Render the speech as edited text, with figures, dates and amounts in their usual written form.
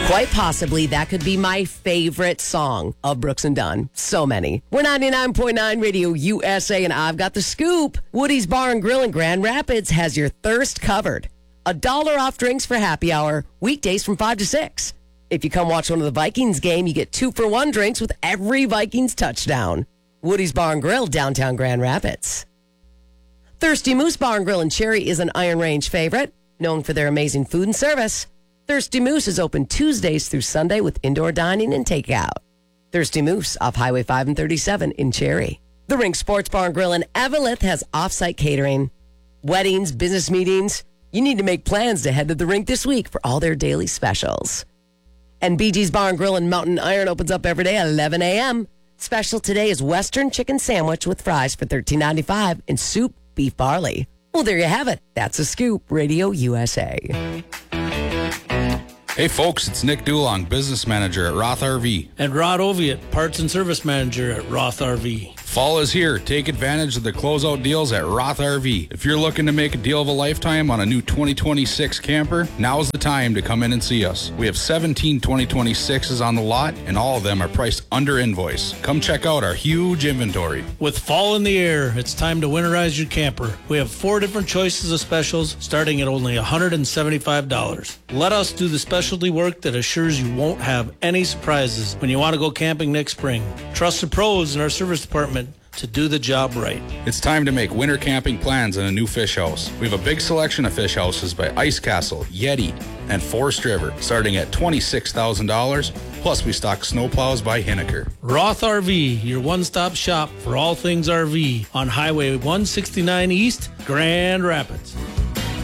Quite possibly, that could be my favorite song of Brooks and Dunn. So many. We're 99.9 Radio USA, and I've got the scoop. Woody's Bar and Grill in Grand Rapids has your thirst covered. $1 off drinks for happy hour, weekdays from 5 to 6. If you come watch one of the Vikings game, you get 2-for-1 drinks with every Vikings touchdown. Woody's Bar and Grill, downtown Grand Rapids. Thirsty Moose Bar and Grill in Cherry is an Iron Range favorite, known for their amazing food and service. Thirsty Moose is open Tuesdays through Sunday with indoor dining and takeout. Thirsty Moose off Highway 5 and 37 in Cherry. The Rink Sports Bar and Grill in Eveleth has off-site catering. Weddings, business meetings. You need to make plans to head to the rink this week for all their daily specials. And BG's Bar and Grill in Mountain Iron opens up every day at 11 a.m. Special today is Western Chicken Sandwich with fries for $13.95 and soup beef barley. Well, there you have it. That's a scoop. Radio USA. Hey folks, it's Nick Dulong, business manager at Roth RV. And Rod Oviatt, parts and service manager at Roth RV. Fall is here. Take advantage of the closeout deals at Roth RV. If you're looking to make a deal of a lifetime on a new 2026 camper, now's the time to come in and see us. We have 17 2026s on the lot, and all of them are priced under invoice. Come check out our huge inventory. With fall in the air, it's time to winterize your camper. We have 4 different choices of specials starting at only $175. Let us do the specialty work that assures you won't have any surprises when you want to go camping next spring. Trust the pros in our service department to do the job right. It's time to make winter camping plans in a new fish house. We have a big selection of fish houses by Ice Castle, Yeti, and Forest River, starting at $26,000. Plus, we stock snowplows by Hinneker. Roth RV, your one-stop shop for all things RV on Highway 169 East, Grand Rapids.